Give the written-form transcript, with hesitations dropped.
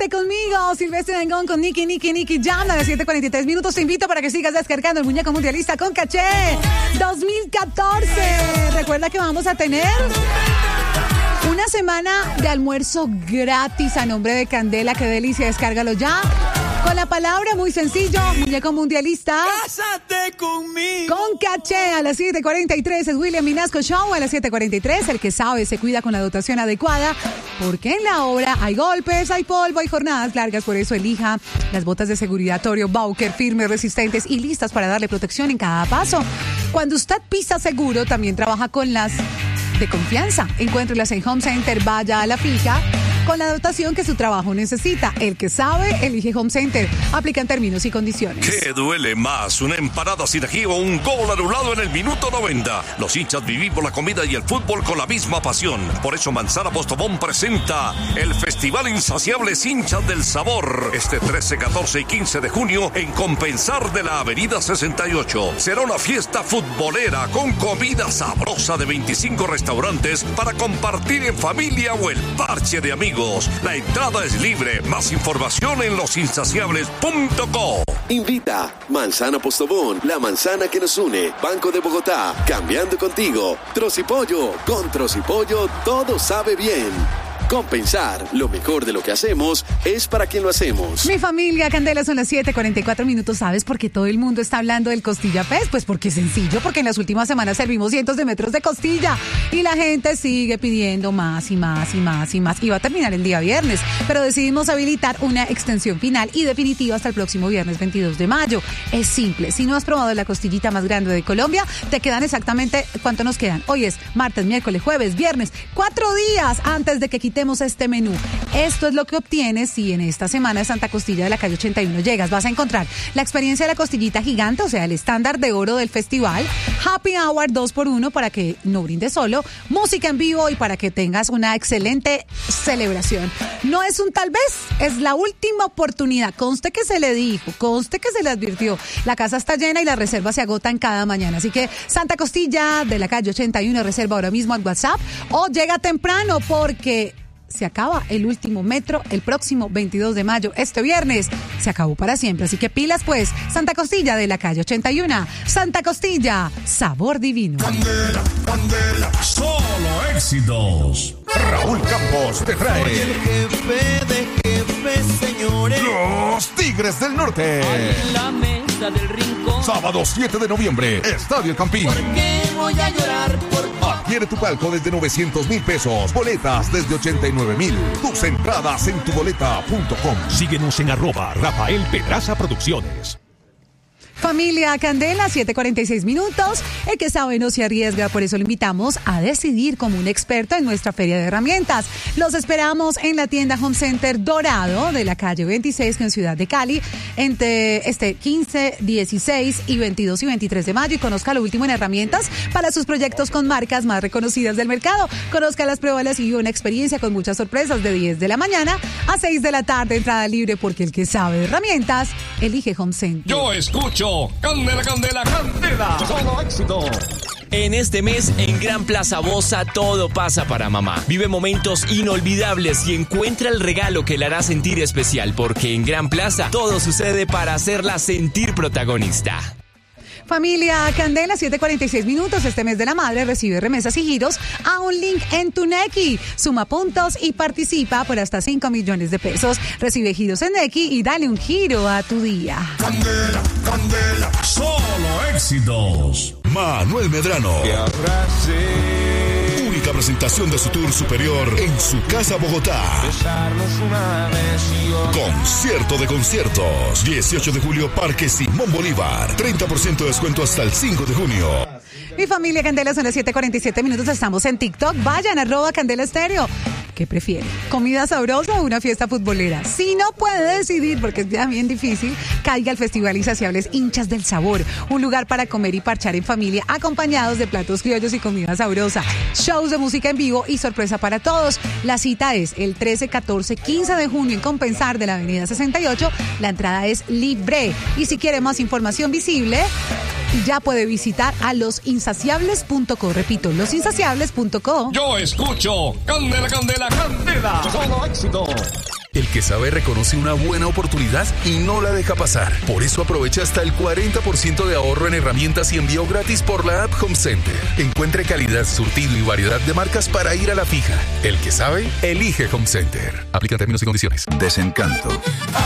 Quédate conmigo, Silvestre Dangond con Nicky Jam a las 7:43 minutos. Te invito para que sigas descargando el muñeco mundialista con caché 2014. Recuerda que vamos a tener una semana de almuerzo gratis a nombre de Candela. Qué delicia, descárgalo ya. Con la palabra muy sencillo, muñeco mundialista. Cásate conmigo. Con caché a las 7:43 es William Minasco Show. A las 7:43 el que sabe se cuida con la dotación adecuada, porque en la obra hay golpes, hay polvo, hay jornadas largas. Por eso elija las botas de seguridad Torio Bowker, firmes, resistentes y listas para darle protección en cada paso. Cuando usted pisa seguro, también trabaja con las de confianza. Encuéntrelas en Home Center, vaya a la fija con la dotación que su trabajo necesita. El que sabe, elige Home Center. Aplican términos y condiciones. ¿Qué duele más? ¿Una empanada sin ají o un gol anulado en el minuto 90? Los hinchas vivimos la comida y el fútbol con la misma pasión. Por eso Manzana Postobón presenta el Festival Insaciables Hinchas del Sabor. Este 13, 14 y 15 de junio en Compensar de la Avenida 68. Será una fiesta futbolera con comida sabrosa de 25 restaurantes para compartir en familia o el parche de amigos. La entrada es libre. Más información en losinsaciables.co. Invita Manzana Postobón, la manzana que nos une. Banco de Bogotá, cambiando contigo. Trocipollo, con Trocipollo todo sabe bien. Compensar, lo mejor de lo que hacemos es para quien lo hacemos. Mi familia, Candela, son las 7:44 minutos. ¿Sabes por qué todo el mundo está hablando del Costilla Fest? Pues porque es sencillo, porque en las últimas semanas servimos cientos de metros de costilla y la gente sigue pidiendo más y más y más y más. Y va a terminar el día viernes, pero decidimos habilitar una extensión final y definitiva hasta el próximo viernes 22 de mayo. Es simple, si no has probado la costillita más grande de Colombia, te quedan exactamente, ¿cuánto nos quedan? Hoy es martes, miércoles, jueves, viernes, 4 días antes de que quitemos este menú. Esto es lo que obtienes si en esta semana de Santa Costilla de la calle 81 llegas. Vas a encontrar la experiencia de la costillita gigante, o sea, el estándar de oro del festival, Happy Hour 2x1 para que no brindes solo, música en vivo y para que tengas una excelente celebración. No es un tal vez, es la última oportunidad. Conste que se le dijo, conste que se le advirtió. La casa está llena y las reservas se agotan cada mañana. Así que Santa Costilla de la calle 81, reserva ahora mismo al WhatsApp o llega temprano porque se acaba el último metro el próximo 22 de mayo. Este viernes se acabó para siempre. Así que pilas pues. Santa Costilla de la calle 81. Santa Costilla, sabor divino. Candela, candela, solo éxitos. Raúl Campos te trae El jefe de jefes, señores. Los Tigres del Norte. En la mesa del rincón. Sábado 7 de noviembre, Estadio El Campín. ¿Por qué voy a llorar por Adquiere tu palco desde 900,000 pesos. Boletas desde 89,000. Tus entradas en tuboleta.com. Síguenos en @Rafael Pedraza Producciones. Familia Candela, 7:46 minutos. El que sabe no se arriesga, por eso lo invitamos a decidir como un experto en nuestra feria de herramientas. Los esperamos en la tienda Home Center Dorado de la calle 26 en Ciudad de Cali entre 15, 16 y 22 y 23 de mayo y conozca lo último en herramientas para sus proyectos con marcas más reconocidas del mercado. Conozca las pruebas y una experiencia con muchas sorpresas de 10 de la mañana a 6 de la tarde, entrada libre porque el que sabe de herramientas elige Home Center. Yo escucho Candela, Candela, Candela. Solo éxito. En este mes, en Gran Plaza Bosa, todo pasa para mamá. Vive momentos inolvidables y encuentra el regalo que la hará sentir especial, porque en Gran Plaza todo sucede para hacerla sentir protagonista. Familia Candela, 7:46 minutos. Este mes de la madre recibe remesas y giros a un link en tu Nequi. Suma puntos y participa por hasta 5 millones de pesos. Recibe giros en Nequi y dale un giro a tu día. Candela, candela, solo éxitos. Manuel Medrano. Única presentación de su tour superior en su casa Bogotá. Concierto de conciertos. 18 de julio, Parque Simón Bolívar. 30% de descuento hasta el 5 de junio. Mi familia Candela, son las 7:47 minutos. Estamos en TikTok. Vayan, @Candela Estéreo. ¿Qué prefiere? ¿Comida sabrosa o una fiesta futbolera? Si no puede decidir, porque es ya bien difícil, caiga al Festival Insaciables Hinchas del Sabor. Un lugar para comer y parchar en familia, acompañados de platos criollos y comida sabrosa. Shows de música en vivo y sorpresa para todos. La cita es el 13, 14, 15 de junio en Compensar de la Avenida 68. La entrada es libre. Y si quiere más información visible, ya puede visitar a losinsaciables.co. Repito, losinsaciables.co. Yo escucho Candela, Candela, Candela. Solo éxito. El que sabe reconoce una buena oportunidad y no la deja pasar. Por eso aprovecha hasta el 40% de ahorro en herramientas y envío gratis por la app Home Center. Encuentre calidad, surtido y variedad de marcas para ir a la fija. El que sabe, elige Home Center. Aplican términos y condiciones. Desencanto.